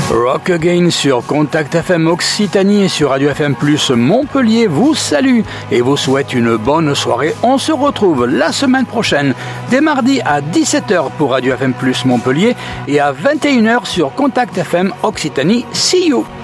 Rock Again sur Contact FM Occitanie et sur Radio FM Plus Montpellier vous salue et vous souhaite une bonne soirée. On se retrouve la semaine prochaine, dès mardi à 17h pour Radio FM Plus Montpellier et à 21h sur Contact FM Occitanie. See you!